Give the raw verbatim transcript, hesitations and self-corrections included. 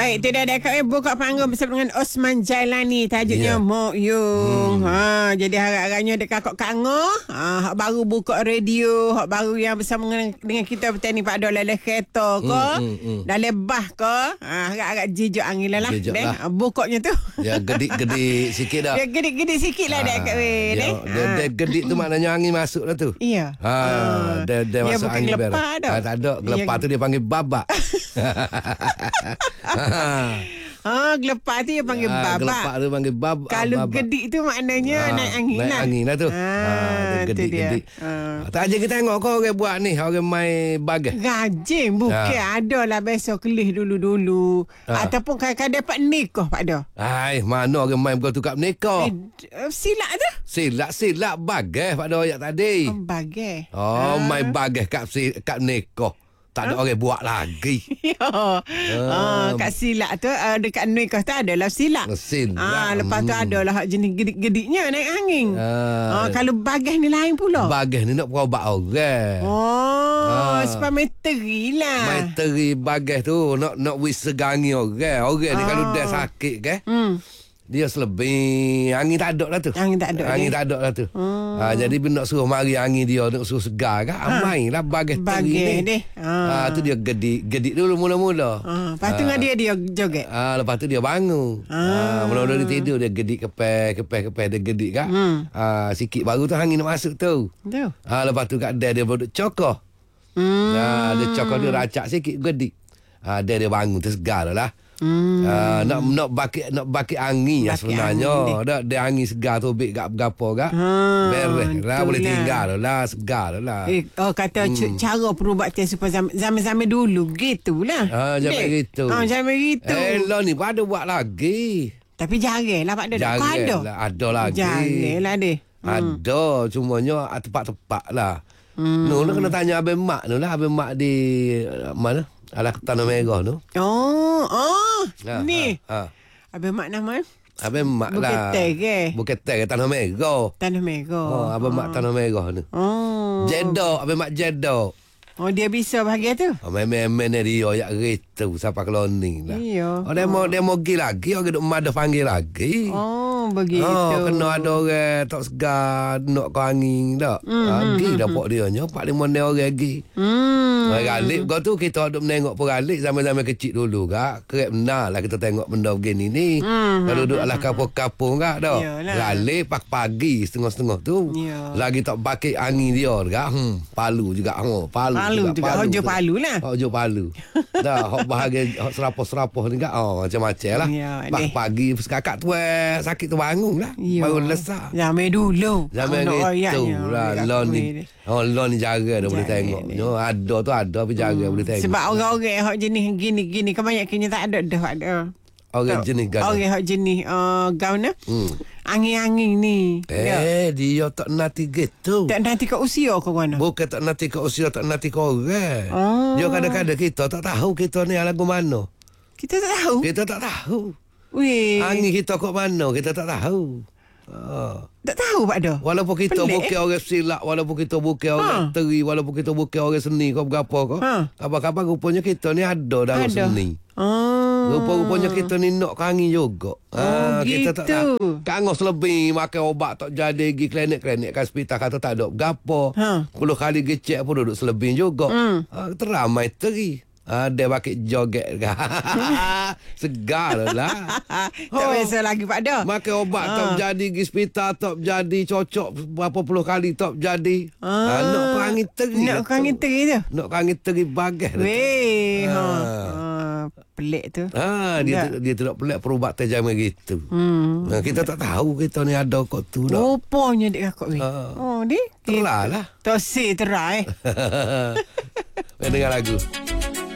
Baik, itu dah dekat buka panggung bersama dengan Osman Jailani. Tajuknya Ya. Mok Yung. Hmm. Ha, jadi harap-harapnya dekat Kak Kango. Ha, hak baru buka radio, hak baru yang bersama dengan, dengan kita petani Pak Dol lele kereta ke. Hmm, hmm, hmm. Dah lebah ke. Ha, harap-harap jijak angin lah lah. Jijak Deh, lah. ha, bukanya tu. Dia gedik-gedik sikit dah. Dia gedik-gedik sikit lah dekat weh. dia, Deh. dia, Ha. dia gedik tu maknanya angin masuk dah tu. Iya. Ha, dia, dia Ya, masuk bukan angin gelepar dah. Ha, tak ada. Gelepar Ya. tu dia panggil babak. Ha, gelepar tu dia panggil Ah, babak. Gelepar tu panggil babak. Kalau babak. gedik tu maknanya Ah, naik angin naik lah. angin lah tu. Ha, Ah, tu dia. gedik-gedik. Ha. Tak aja kita tengok kau orang buat ni, orang main bagas. Rajin bukan Ha. ada lah besok kelih dulu-dulu. Ha. Ataupun kadang-kadang dapat nikah Pak Do. Ai, mana orang main bukan tukar menikah? Eh, d- silap tu. Silap-silap bagas pada ayat tadi. Oh, bagai. Oh, main bagas kat si, kat menikah. Tak ada orang buat lagi. Ya. Ah, kat silap tu uh, dekat nikah tu adalah silap. Silap. Ah, lepas tu Hmm. adalah hak jenis gedik-gediknya naik angin. Ah. Ah, kalau bagai ni lain pula. Bagas ni nak perobat orang. Oh, Ah. supaya meteri lah. Main teri bagas tu nak nak wis segangi orang. Orang ni kalau dah sakit ke, Hmm. dia selebih angin tak ada lah tu. Angin tak ada Angin ni. tak ada lah tu. Hmm. Ha, jadi bila nak suruh mari angin dia nak suruh segar kan. Ha. Main lah bagas teri Bagai ni. deh. Ha. tu dia gedik gedik dulu mula-mula. Ah, lepas tu dengan dia dia joget. Ah, lepas tu dia bangun. Ah, mula-mula dia tidur dia gedik kepeh kepeh kepeh dia gedik kan. Hmm. Ah, sikit baru tu angin nak masuk tu. Tu. Ah, lepas tu kat dia dia baru cokoh. Hmm. Ah, dia cokoh dia racak sikit gedik. Ah, dia dia bangun tersegar lah. Hmm. Ah, nak nak bakit nak bakit angin lah Bakit sebenarnya. angin Dak dia angin segar tu bik gap gapo gak. Ha, Beres lah boleh itulah. tinggal lah segar lah. Eh, oh kata hmm. cara perubatan supaya zaman- zaman-zaman dulu gitulah. Ah, zaman Dek. gitu. Ah, zaman gitu. Eh, lo ni pada buat lagi. Tapi jarang lah Pak Dok. Kau ada? Jarang lah, ada lagi. Jarang lah deh. Ada, cumanya ah, tepat-tepat lah. Hmm. Nur kena tanya Abang Mak tu lah. Abang Mak di uh, mana? Alah Tanah Merah tu. Oh, oh. Ha, Ni. Ha, ha. Abang Mak nama? Abang Mak Bukit lah. Tek ke? Bukit Tek ke Tanah Merah. Tanah Merah. Oh, Abang Mak Tanah Merah tu. Oh. Jedok, Abang Mak jedok. Oh, dia bisa bahagia tu? Oh, memang dia dia yak gitu sampai keloning lah. Iya. Oh, dia mau dia mau pergi lagi, orang duk madah panggil lagi. Oh, begitu. Oh, kena ada orang tak segar nak ke angin tak. Mm, lagi mm, dapat dia nya empat lima orang lagi. Hmm. Hmm. Galip kau tu kita duk menengok peralik zaman-zaman kecil dulu kak. Kerap benar lah kita tengok benda begini ni. Hmm. Kalau duduk lah kapung-kapung kak dah. Yalah. Galip pagi setengah-setengah tu. Ya. Lagi tak pakai angin dia kak. Hmm, palu juga. Hmm, palu, Palu juga. Hojo palu lah. Hojo palu. Dah hok bahagian hok serapah-serapah ni kak. Oh, macam-macam lah. Ya, Bah, deh. pagi sekakak tu eh, sakit tu bangun lah. Ya. Baru lesar. Zaman dulu. Zaman Anak gitu rakyatnya. lah. Dekat Lon kuih ni. ni. Oh, lon ni jaga dah boleh Jaga tengok. ni. Yo, ada tu ada tapi jaga boleh tengok. Sebab orang-orang hak jenis gini-gini kebanyakannya tak ada dah ada. orang Tak. jenis gana. Orang hak jenis uh, gaun nah. Hmm. Angin-angin ni. Ya. Eh, dia tak nanti gitu. Tak nanti kat usia kau mana? Bukan tak nanti ke usia, tak nanti ke orang. Oh. Dia kadang-kadang kita tak tahu kita ni lagu mana. Kita tak tahu. Kita tak tahu. Weh. Angin kita kat mana, kita tak tahu. Ha. Tak tahu Pak Dah. Walaupun kita Pelik, bukan orang silap, walaupun kita bukan orang Ha. teri, walaupun kita bukan orang seni kau berapa kau. Ha. Kabar-kabar rupanya kita ni ada dalam Ada. seni. Oh. Rupa-rupanya kita ni nak angin juga. Oh, kita tak gitu. tahu. Kangos lebih makan obat tak jadi pergi klinik-klinik kan hospital kata tak ada gapo. Ha. Puluh kali gecek pun duduk selebih juga. Hmm. Ha, teramai teri. Ha, dia pakai joget kan. Segar lah. Tak Oh. biasa lagi Pak Dah. Makan obat Ha. tak jadi pergi hospital tak jadi cocok berapa puluh kali tak jadi. Ha. Ah. nak ke angin teri. Nak lah ke angin tu. teri tu. Nak ke angin teri bagas. lah tu. Weh. Ha. Ha. ha. Pelik tu. Ha, dia Tak. dia tidak pelik perubatan zaman gitu. Hmm. Ha, kita tak tahu kita ni ada kok tu dah. Rupanya dek kakak weh. Ha. Oh, dek. Terah lah. Tosi terah eh. Dengar lagu.